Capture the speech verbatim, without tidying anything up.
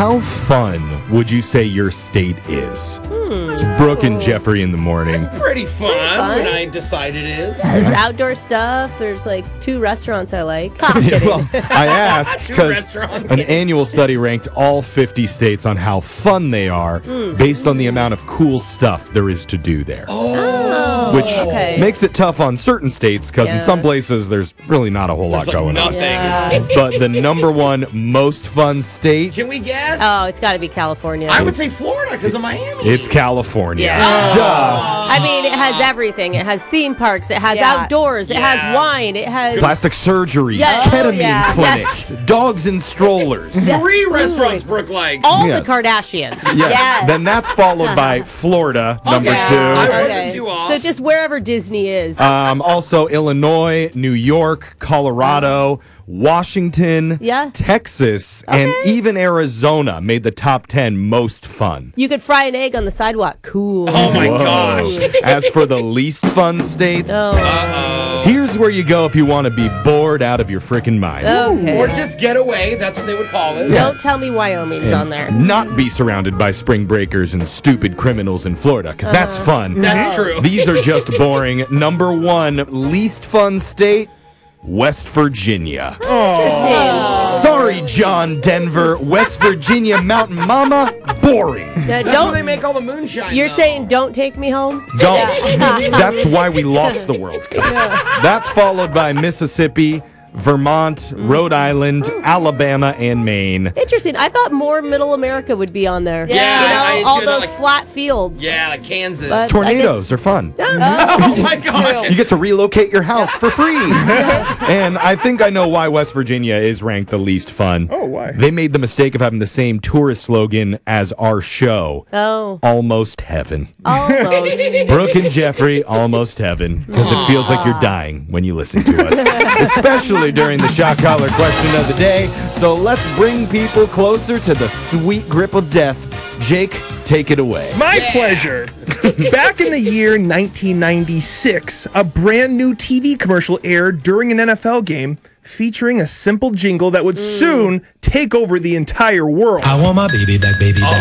How fun would you say your state is? Hmm. It's Brooke and Jeffrey in the morning. Pretty fun, Pretty fun. when I decide it is. There's outdoor stuff. There's like two restaurants I like. Yeah, well, I asked Two because restaurants. an annual study ranked all fifty states on how fun they are Mm. based on the amount of cool stuff there is to do there. Oh. Which okay. makes it tough on certain states because in Yeah. some places there's really not a whole lot There's like going nothing. Yeah. on. But the number one most fun state, Can we guess? Oh, it's got to be California. I would say Florida because of Miami. it's California. Yeah. Duh. I mean, it has everything. It has theme parks. It has Yeah. outdoors. It Yeah. has wine. It has. Plastic surgery, Yes. ketamine Oh, yeah. clinics, dogs in strollers. Three Absolutely. restaurants Brooke likes. All Yes. the Kardashians. Yes. Yes. Then that's followed by Florida, number Okay. two. I wasn't Okay. too off. So just wherever Disney is. Um, also, Illinois, New York, Colorado, Washington, Yeah. Texas, and even Arizona made the top ten most fun. You could fry an egg on the sidewalk. Cool. Oh my Whoa. gosh. As for the least fun states, Oh. here's where you go if you want to be bored out of your freaking mind. Okay. Or just get away. That's what they would call it. Don't tell me Wyoming's on there. Not be surrounded by spring breakers and stupid criminals in Florida, because that's fun. That's true. These are just boring. Number one least fun state, West Virginia. Interesting. Sorry, John Denver, West Virginia Mountain Mama, boring. Uh, That's where they don't. make all the moonshine. You're though. saying don't take me home? Don't. That's why we lost the World Cup. That's followed by Mississippi, Vermont, Rhode Island, Alabama, and Maine. Interesting. I thought more Middle America would be on there. Yeah, You I- I know, all feel that, those like- flat fields. Yeah, like Kansas. But- Tornadoes are fun. oh my god. You get to relocate your house for free. And I think I know why West Virginia is ranked the least fun. Oh, why? They made the mistake of having the same tourist slogan as our show, Oh, Almost Heaven. almost. Brooke and Jeffrey, Almost Heaven, because it feels like you're dying when you listen to us, especially during the shock collar question of the day. So let's bring people closer to the sweet grip of death. Jake, take it away. My pleasure. Back in the year nineteen ninety-six, a brand new T V commercial aired during an N F L game featuring a simple jingle that would soon take over the entire world. I want my baby back, baby back.